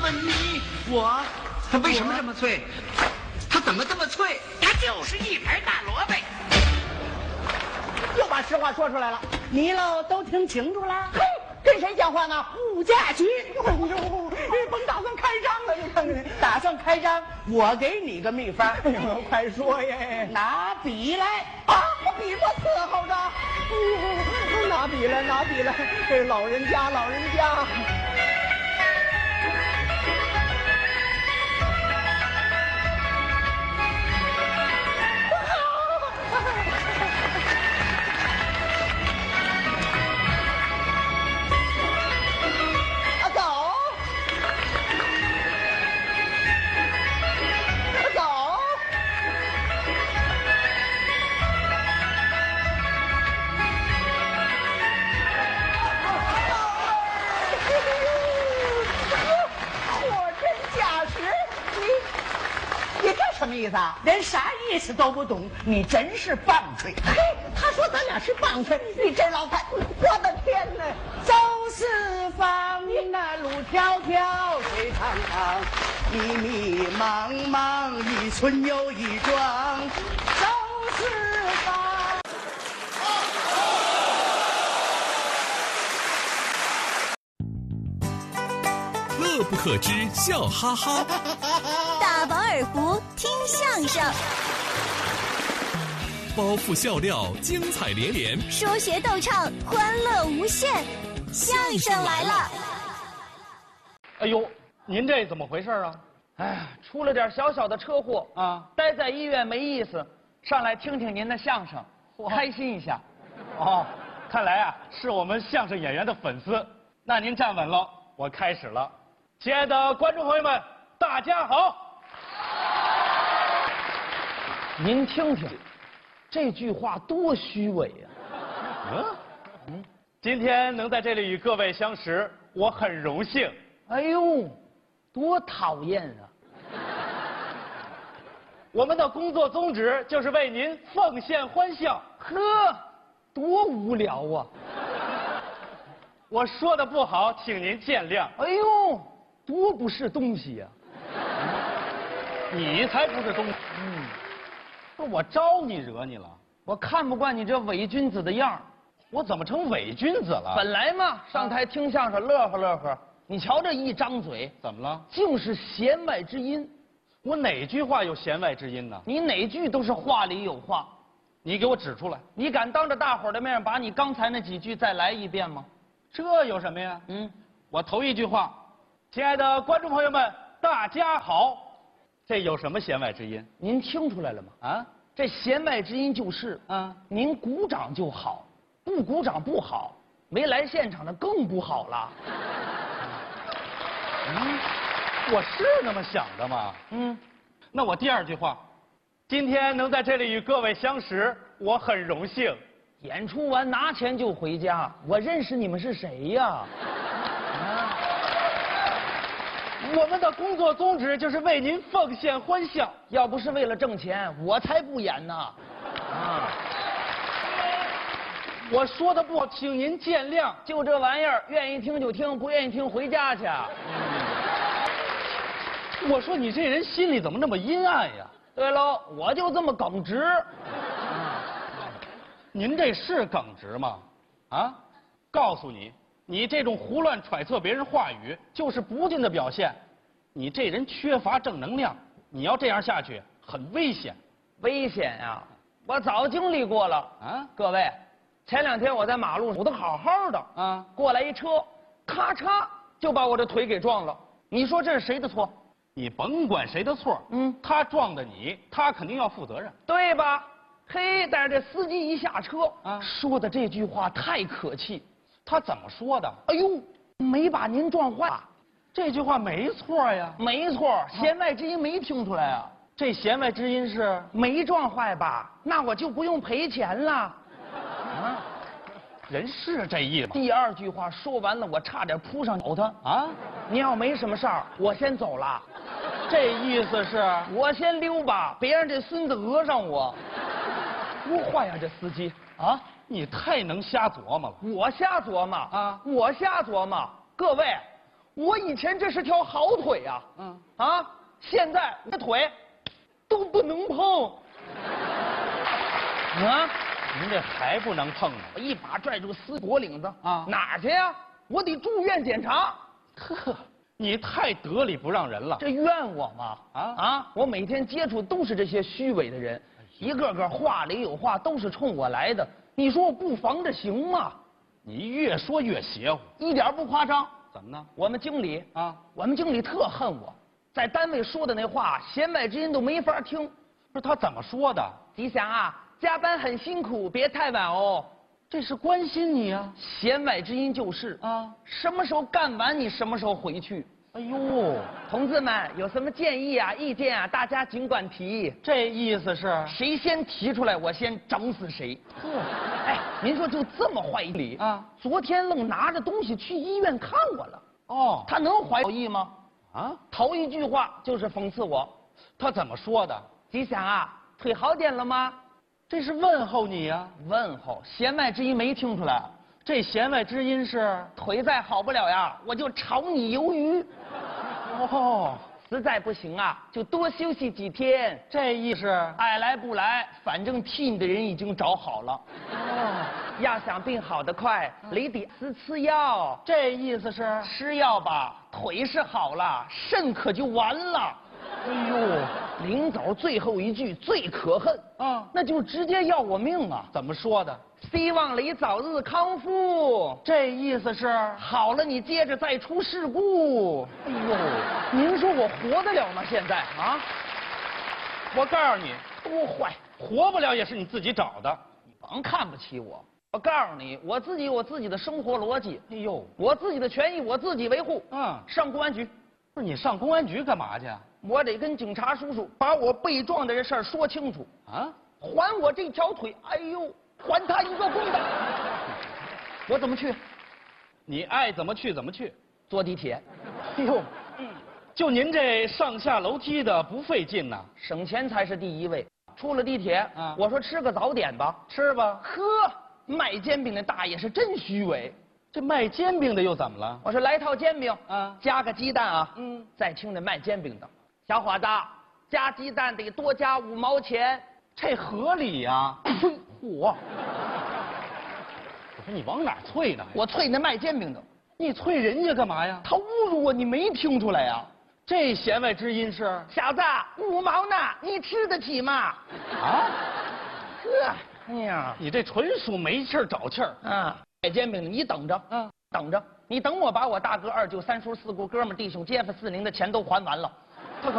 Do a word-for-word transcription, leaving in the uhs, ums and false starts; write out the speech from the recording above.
问你，我它为什么这么脆？它怎么这么脆？ 它就是一盘大萝卜。 又把实话说出来了，你喽都听清楚了。嘿，跟谁讲话呢？物价局。哎呦，你甭打算开张了，你看看，打算开张，我给你个秘方。哎呦，快说耶！拿笔来啊！我笔我伺候着。哎、拿笔来，拿笔来！这老人家，老人家。什么意思啊？连啥意思都不懂，你真是棒槌！嘿，他说咱俩是棒槌，你这老太，我的天哪！走四方，那路迢迢，水长长，迷迷茫茫，一村又一庄，走四方。 乐不可支，笑哈哈。 大饱耳福，听相声， 包袱笑料，精彩连连， 说学逗唱，欢乐无限。相声来了！ 哎呦，您这怎么回事啊？ 哎呀，出了点小小的车祸啊， 待在医院没意思，上来听听您的相声，开心一下。 哦，看来啊是我们相声演员的粉丝。那您站稳了，我开始了。亲爱的观众朋友们，大家好。 您听听，这句话多虚伪呀！ 嗯嗯，今天能在这里与各位相识，我很荣幸。 哎呦，多讨厌啊！ 我们的工作宗旨就是为您奉献欢笑。 呵，多无聊啊！ 我说的不好，请您见谅。 哎呦，多不是东西呀！ 你才不是东西。嗯，不是我招你惹你了？ 我看不惯你这伪君子的样儿。 我怎么成伪君子了？ 本来嘛，上台听相声乐呵乐呵，你瞧这一张嘴， 怎么了？ 尽是弦外之音。 我哪句话有弦外之音呢？ 你哪句都是话里有话。 你给我指出来。 你敢当着大伙儿的面把你刚才那几句再来一遍吗？ 这有什么呀？ 嗯， 我头一句话，亲爱的观众朋友们，大家好，这有什么弦外之音？ 您听出来了吗？啊，这弦外之音就是啊，您鼓掌就好，不鼓掌不好，没来现场的更不好了。 嗯，我是那么想的吗？ 嗯， 那我第二句话，今天能在这里与各位相识，我很荣幸。 演出完拿钱就回家，我认识你们是谁呀？ 啊，我们的工作宗旨就是为您奉献欢笑。 要不是为了挣钱，我才不演呢。啊， 我说的不好，请您见谅。 就这玩意儿，愿意听就听，不愿意听回家去。 嗯，我说你这人心里怎么那么阴暗呀？ 对喽，我就这么耿直。 您这是耿直吗？啊，告诉你，你这种胡乱揣测别人话语，就是不敬的表现。你这人缺乏正能量，你要这样下去，很危险。 危险呀！我早经历过了啊！各位，前两天我在马路上走得好好的啊，过来一车，咔嚓就把我的腿给撞了。你说这是谁的错？ 你甭管谁的错，嗯，他撞的你，他肯定要负责任， 对吧？嘿，但是这司机一下车啊，说的这句话太可气。 他怎么说的？ 哎呦，没把您撞坏， 这句话没错呀。 没错，弦外之音没听出来啊。 这弦外之音是没撞坏吧？那我就不用赔钱了。啊， 人是这意思。 第二句话说完了，我差点扑上咬他啊！您要没什么事儿，我先走了。 这意思是我先溜吧，别让这孙子讹上我。多坏呀，这司机啊！ 你太能瞎琢磨了。 我瞎琢磨啊！我瞎琢磨。各位， 我以前这是条好腿呀、啊，嗯啊，现在这腿都不能碰。啊， 您这还不能碰呢？ 我一把拽住丝脖领子啊， 哪儿去呀、啊？我得住院检查。 呵，你太得理不让人了。 这怨我吗？啊啊！我每天接触都是这些虚伪的人，一个个话里有话，都是冲我来的。你说我不防着行吗？ 你越说越邪乎， 一点不夸张。 怎么呢？ 我们经理啊， 我们经理特恨我，在单位说的那话，弦外之音都没法听。 不是他怎么说的？ 吉祥啊，加班很辛苦，别太晚哦。 这是关心你啊。 弦外之音就是啊，什么时候干完你什么时候回去。 哎呦， 同志们有什么建议啊、意见啊，大家尽管提。 这意思是谁先提出来，我先整死谁。哎，您说就这么坏理啊？昨天愣拿着东西去医院看我了。哦，他能怀有意吗？啊，头一句话就是讽刺我。 他怎么说的？ 吉祥啊，腿好点了吗？ 这是问候你呀、啊。 问候，弦外之音没听出来。 这弦外之音是腿再好不了呀，我就炒你鱿鱼。 哦， 实在不行啊，就多休息几天。 这意思爱来不来，反正替你的人已经找好了。哦，要想病好得快，你得吃吃药。 这意思是吃药吧，腿是好了，肾可就完了。哎呦，临走最后一句最可恨啊，那就直接要我命啊！ 怎么说的？ 希望你早日康复。 这意思是好了，你接着再出事故。哎呦，您说我活得了吗？现在啊， 我告诉你， 多坏， 活不了也是你自己找的。 你甭看不起我。我告诉你，我自己有我自己的生活逻辑。 哎呦， 我自己的权益我自己维护。嗯，上公安局。 不是你上公安局干嘛去？ 我得跟警察叔叔把我被撞的这事儿说清楚啊！还我这条腿，哎呦，还他一个公道！我怎么去？ 你爱怎么去怎么去。 坐地铁。 哎呦，嗯，就您这上下楼梯的不费劲呐， 省钱才是第一位。出了地铁，啊，我说吃个早点吧， 吃吧。 呵，卖煎饼的大爷是真虚伪。 这卖煎饼的又怎么了？ 我说来套煎饼，啊，加个鸡蛋啊。嗯，再听那卖煎饼的。小伙子，加鸡蛋得多加五毛钱， 这合理呀、啊！ 嚯！我说你往哪啐呢？ 我啐那卖煎饼的。 你啐人家干嘛呀？ 他侮辱我，你没听出来呀？ 这弦外之音是？ 小子，五毛呢，你吃得起吗？啊？呵，哎呀， 你这纯属没气儿找气儿啊！卖煎饼的，你等着，嗯，等着，你等我把我大哥、二舅、三叔、四姑、哥们、弟兄、街坊、四邻的钱都还完了。